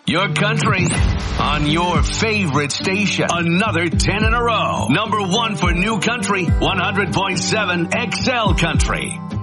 Your country on your favorite station. Another 10 in a row. Number 1 for New Country, 100.7 XL Country.